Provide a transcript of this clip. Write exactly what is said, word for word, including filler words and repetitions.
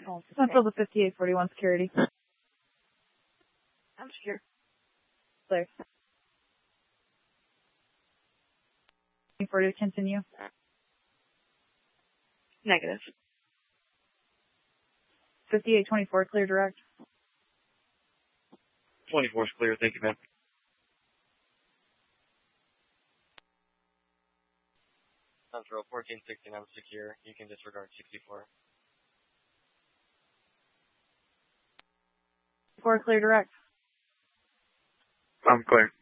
Central to fifty-eight forty-one security. I'm secure. Clear. forty to continue. Negative. fifty-eight twenty-four, clear direct. twenty-four is clear. Thank you, ma'am. Central fourteen sixty-nine secure. You can disregard sixty-four. four, clear direct. I'm clear.